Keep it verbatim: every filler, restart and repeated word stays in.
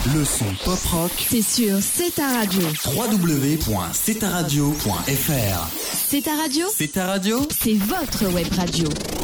Le son pop rock, c'est sur C'est ta radio. w w w point c'est ta radio point f r. C'est ta radio, C'est ta radio, c'est votre web radio.